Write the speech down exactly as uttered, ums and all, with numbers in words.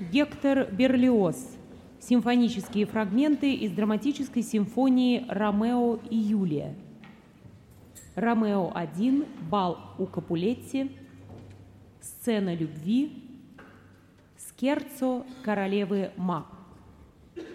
Гектор Берлиоз. Симфонические фрагменты из драматической симфонии «Ромео и Юлия». Ромео один, бал у Капулетти, сцена любви, скерцо королевы Ма.